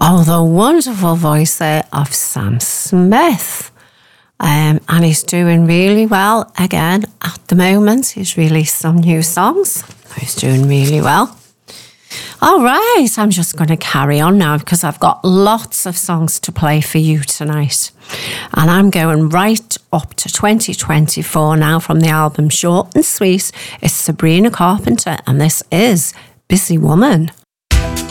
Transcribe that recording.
Oh, the wonderful voice there of Sam Smith. And he's doing really well again at the moment. He's released some new songs. He's doing really well. All right, I'm just going to carry on now because I've got lots of songs to play for you tonight. And I'm going right up to 2024 now from the album Short and Sweet. It's Sabrina Carpenter, and this is Busy Woman.